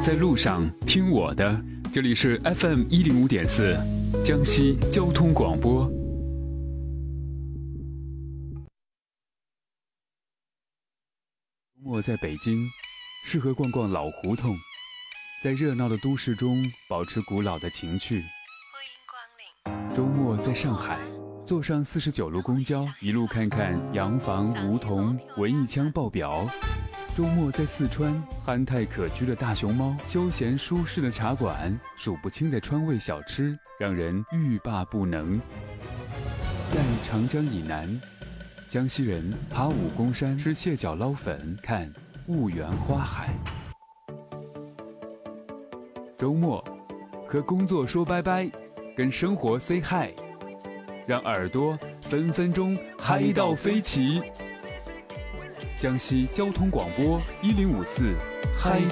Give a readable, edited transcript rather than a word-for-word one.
在路上听我的，这里是 FM105.4江西交通广播。周末在北京，适合逛逛老胡同，在热闹的都市中保持古老的情趣。周末在上海，坐上49路公交，一路看看洋房、梧桐、文艺腔爆表。周末在四川，憨态可掬的大熊猫，休闲舒适的茶馆，数不清的川味小吃，让人欲罢不能。在长江以南，江西人爬武功山，吃蟹脚捞粉，看婺源花海。周末和工作说拜拜，跟生活 say hi， 让耳朵分分钟嗨到飞起。江西交通广播1054，嗨。